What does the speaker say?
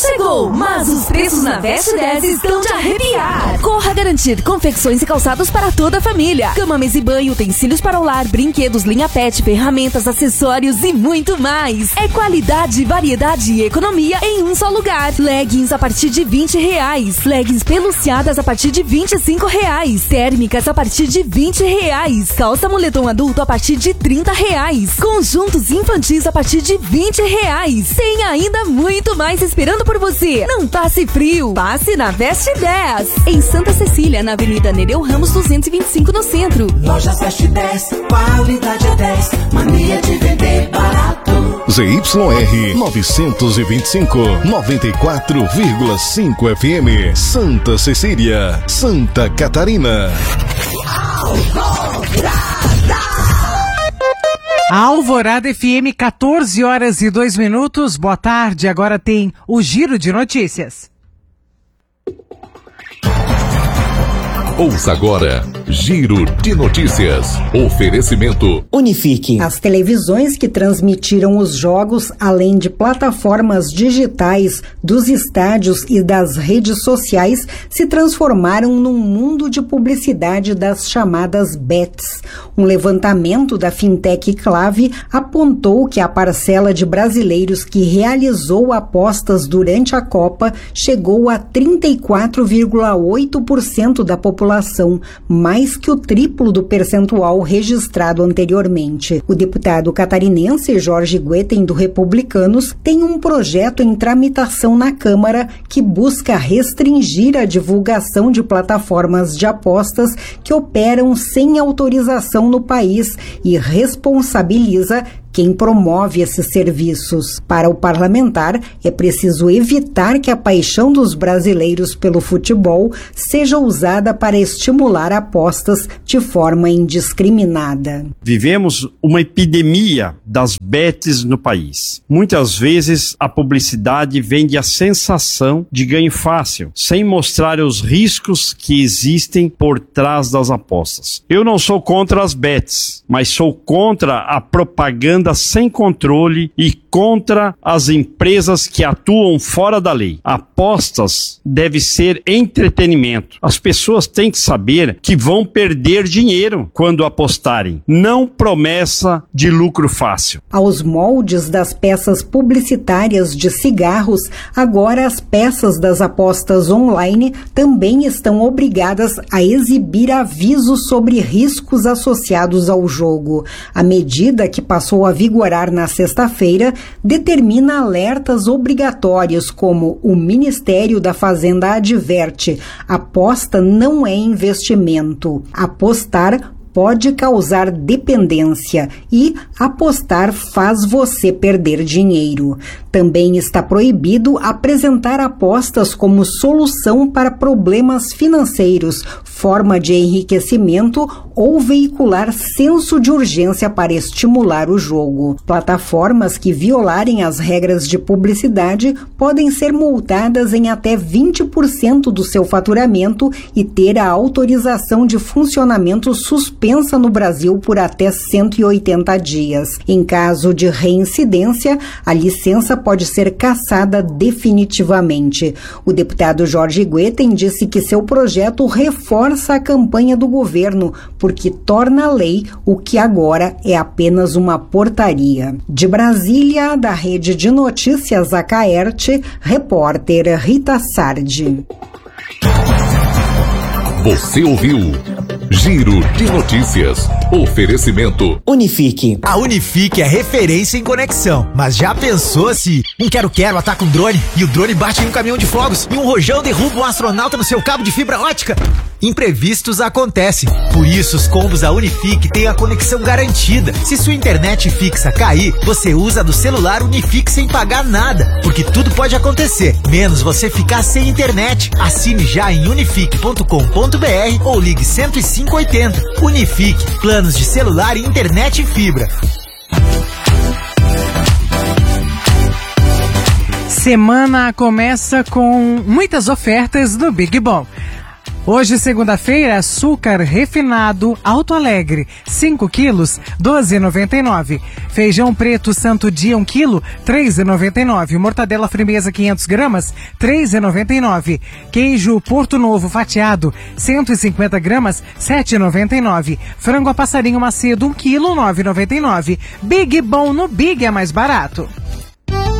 chegou, mas os preços na Veste 10 estão de arrepiar. Corra garantir confecções e calçados para toda a família. Cama, mesa e banho, utensílios para o lar, brinquedos, linha pet, ferramentas, acessórios e muito mais. É qualidade, variedade e economia em um só lugar. Leggings a partir de R$20. Leggings peluciadas a partir de R$25. Térmicas a partir de R$20. Calça moletom adulto a partir de R$30. Conjuntos infantis a partir de R$20. Tem ainda muito mais esperando por você. Não passe frio, passe na Veste 10. Em Santa Cecília, na Avenida Nereu Ramos 225, no centro. Lojas Veste 10, qualidade é 10, mania de vender barato. ZYR 925, 94,5 FM, Santa Cecília, Santa Catarina. A Alvorada FM, 14h02. Boa tarde, agora tem o Giro de Notícias. Ouça agora, Giro de Notícias. Oferecimento Unifique. As televisões que transmitiram os jogos, além de plataformas digitais dos estádios e das redes sociais, se transformaram num mundo de publicidade das chamadas bets. Um levantamento da Fintech Clave apontou que a parcela de brasileiros que realizou apostas durante a Copa chegou a 34,8% da população, mais que o triplo do percentual registrado anteriormente. O deputado catarinense Jorge Guetem, do Republicanos, tem um projeto em tramitação na Câmara que busca restringir a divulgação de plataformas de apostas que operam sem autorização no país e responsabiliza quem promove esses serviços. Para o parlamentar, é preciso evitar que a paixão dos brasileiros pelo futebol seja usada para estimular apostas de forma indiscriminada. Vivemos uma epidemia das bets no país. Muitas vezes a publicidade vende a sensação de ganho fácil, sem mostrar os riscos que existem por trás das apostas. Eu não sou contra as bets, mas sou contra a propaganda sem controle e contra as empresas que atuam fora da lei. Apostas deve ser entretenimento. As pessoas têm que saber que vão perder dinheiro quando apostarem, não promessa de lucro fácil. Aos moldes das peças publicitárias de cigarros, agora as peças das apostas online também estão obrigadas a exibir avisos sobre riscos associados ao jogo. A medida, que passou a vigorar na sexta-feira, determina alertas obrigatórios como o Ministério da Fazenda adverte: aposta não é investimento. Apostar pode causar dependência e apostar faz você perder dinheiro. Também está proibido apresentar apostas como solução para problemas financeiros, forma de enriquecimento ou veicular senso de urgência para estimular o jogo. Plataformas que violarem as regras de publicidade podem ser multadas em até 20% do seu faturamento e ter a autorização de funcionamento suspensa no Brasil por até 180 dias. Em caso de reincidência, a licença pode ser cassada definitivamente. O deputado Jorge Guetem disse que seu projeto reforça a campanha do governo, porque torna lei o que agora é apenas uma portaria. De Brasília, da Rede de Notícias Acaerte, repórter Rita Sardi. Você ouviu Giro de Notícias. Oferecimento Unifique. A Unifique é referência em conexão. Mas já pensou se um quero-quero ataca um drone e o drone bate em um caminhão de fogos e um rojão derruba um astronauta no seu cabo de fibra ótica? Imprevistos acontecem. Por isso, os combos da Unifique têm a conexão garantida. Se sua internet fixa cair, você usa do celular Unifique sem pagar nada. Porque tudo pode acontecer, menos você ficar sem internet. Assine já em unifique.com.br ou ligue 10580. Unifique, planos de celular e internet e fibra. Semana começa com muitas ofertas no Big Bom. Hoje, segunda-feira, açúcar refinado Alto Alegre, 5 quilos, 12,99. Feijão preto Santo Dia, 1 quilo, 3,99. Mortadela Firmeza, 500 gramas, 3,99. Queijo Porto Novo fatiado, 150 gramas, 7,99. Frango a passarinho macedo, 1 quilo, 9,99. Big Bom no Big é mais barato.